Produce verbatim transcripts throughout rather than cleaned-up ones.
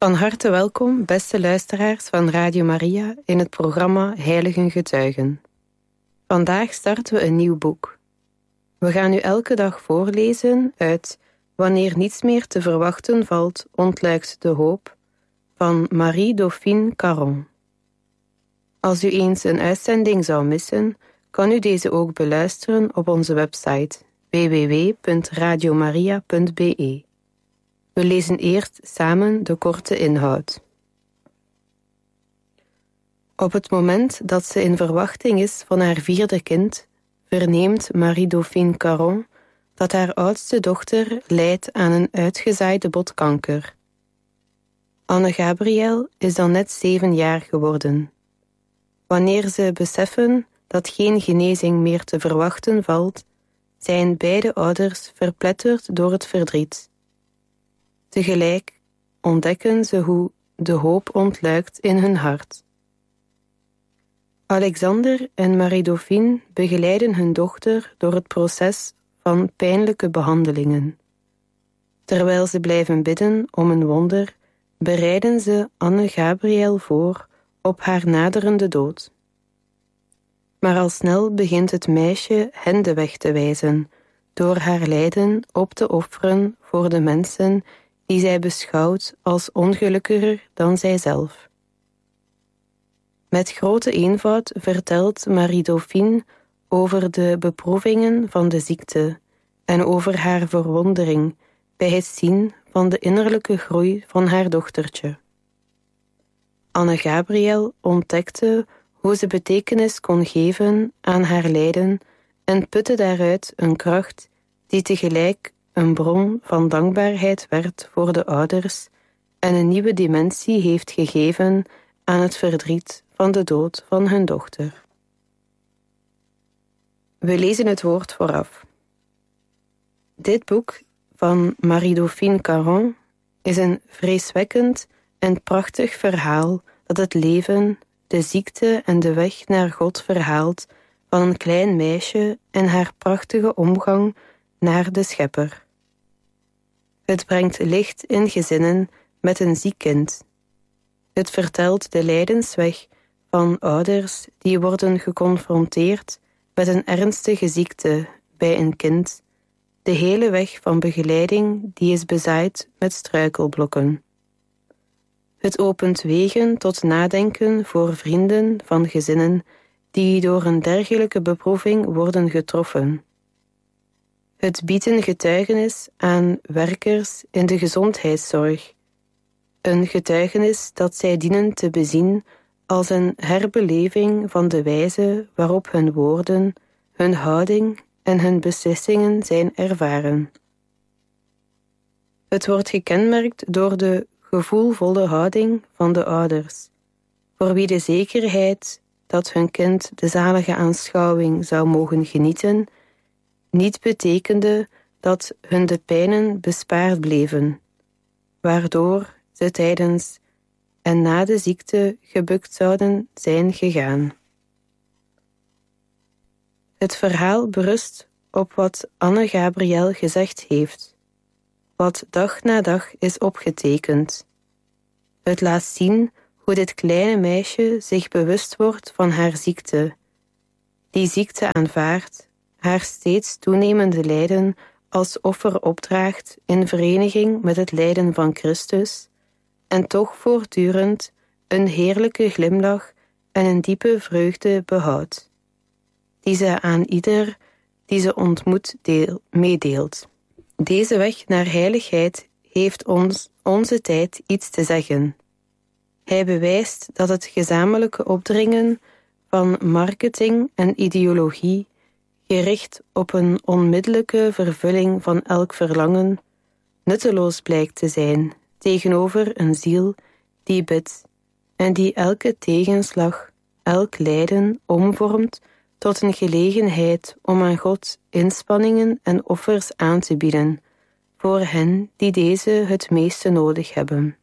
Van harte welkom, beste luisteraars van Radio Maria, in het programma Heiligen Getuigen. Vandaag starten we een nieuw boek. We gaan u elke dag voorlezen uit Wanneer niets meer te verwachten valt, ontluikt de hoop, van Marie-Dauphine Caron. Als u eens een uitzending zou missen, kan u deze ook beluisteren op onze website w w w punt radiomaria punt b e. We lezen eerst samen de korte inhoud. Op het moment dat ze in verwachting is van haar vierde kind, verneemt Marie-Dauphine Caron dat haar oudste dochter lijdt aan een uitgezaaide botkanker. Anne-Gabrielle is dan net zeven jaar geworden. Wanneer ze beseffen dat geen genezing meer te verwachten valt, zijn beide ouders verpletterd door het verdriet. Tegelijk ontdekken ze hoe de hoop ontluikt in hun hart. Alexander en Marie-Dauphine begeleiden hun dochter door het proces van pijnlijke behandelingen. Terwijl ze blijven bidden om een wonder, bereiden ze Anne-Gabrielle voor op haar naderende dood. Maar al snel begint het meisje hen de weg te wijzen, door haar lijden op te offeren voor de mensen die zij beschouwt als ongelukkiger dan zijzelf. Met grote eenvoud vertelt Marie-Dauphine over de beproevingen van de ziekte en over haar verwondering bij het zien van de innerlijke groei van haar dochtertje. Anne-Gabrielle ontdekte hoe ze betekenis kon geven aan haar lijden en putte daaruit een kracht die tegelijk een bron van dankbaarheid werd voor de ouders en een nieuwe dimensie heeft gegeven aan het verdriet van de dood van hun dochter. We lezen het woord vooraf. Dit boek van Marie-Dauphine Caron is een vreeswekkend en prachtig verhaal dat het leven, de ziekte en de weg naar God verhaalt van een klein meisje en haar prachtige omgang naar de Schepper. Het brengt licht in gezinnen met een ziek kind. Het vertelt de lijdensweg van ouders die worden geconfronteerd met een ernstige ziekte bij een kind, de hele weg van begeleiding die is bezaaid met struikelblokken. Het opent wegen tot nadenken voor vrienden van gezinnen die door een dergelijke beproeving worden getroffen. Het biedt een getuigenis aan werkers in de gezondheidszorg. Een getuigenis dat zij dienen te bezien als een herbeleving van de wijze waarop hun woorden, hun houding en hun beslissingen zijn ervaren. Het wordt gekenmerkt door de gevoelvolle houding van de ouders, voor wie de zekerheid dat hun kind de zalige aanschouwing zou mogen genieten, niet betekende dat hun de pijnen bespaard bleven, waardoor ze tijdens en na de ziekte gebukt zouden zijn gegaan. Het verhaal berust op wat Anne-Gabrielle gezegd heeft, wat dag na dag is opgetekend. Het laat zien hoe dit kleine meisje zich bewust wordt van haar ziekte, die ziekte aanvaardt, haar steeds toenemende lijden als offer opdraagt in vereniging met het lijden van Christus, en toch voortdurend een heerlijke glimlach en een diepe vreugde behoudt, die ze aan ieder die ze ontmoet deel, meedeelt. Deze weg naar heiligheid heeft ons onze tijd iets te zeggen. Hij bewijst dat het gezamenlijke opdringen van marketing en ideologie, gericht op een onmiddellijke vervulling van elk verlangen, nutteloos blijkt te zijn tegenover een ziel die bidt en die elke tegenslag, elk lijden omvormt tot een gelegenheid om aan God inspanningen en offers aan te bieden voor hen die deze het meeste nodig hebben.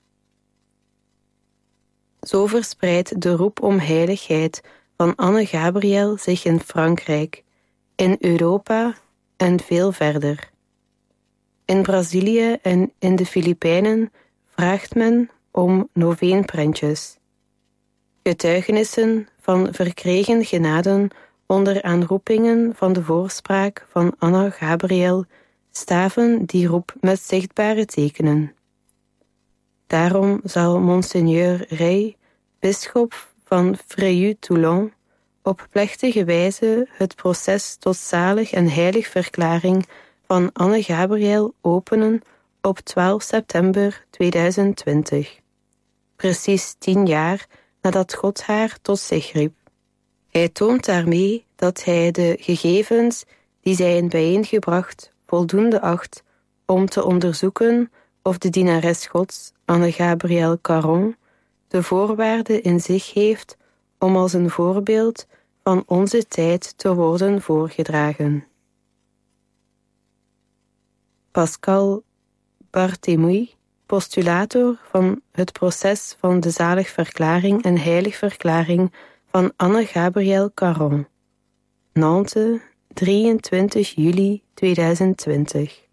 Zo verspreidt de roep om heiligheid van Anne-Gabrielle zich in Frankrijk, in Europa en veel verder. In Brazilië en in de Filipijnen vraagt men om noveenprentjes. Getuigenissen van verkregen genaden onder aanroepingen van de voorspraak van Anna Gabriel staven die roep met zichtbare tekenen. Daarom zal Monseigneur Rey, bisschop van Frejus-Toulon, op plechtige wijze het proces tot zalig en heilig verklaring van Anne Gabriel openen op twaalf september tweeduizend twintig. Precies tien jaar nadat God haar tot zich riep. Hij toont daarmee dat hij de gegevens die zij bijeengebracht voldoende acht om te onderzoeken of de dienares Gods, Anne Gabriel Caron, de voorwaarden in zich heeft om als een voorbeeld van onze tijd te worden voorgedragen. Pascal Barthélemy, postulator van het proces van de zaligverklaring en heiligverklaring van Anne Gabriel Caron. Nantes, drieëntwintig juli tweeduizend twintig.